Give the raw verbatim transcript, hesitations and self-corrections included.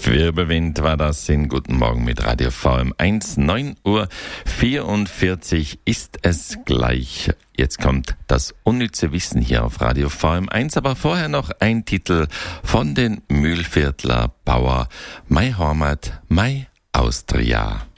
Wirbelwind war das in Guten Morgen mit Radio V M eins. neun Uhr vierundvierzig ist es gleich. Jetzt kommt das unnütze Wissen hier auf Radio V M eins, aber vorher noch ein Titel von den Mühlviertler Bauer. Mai Heimat, Mai Austria.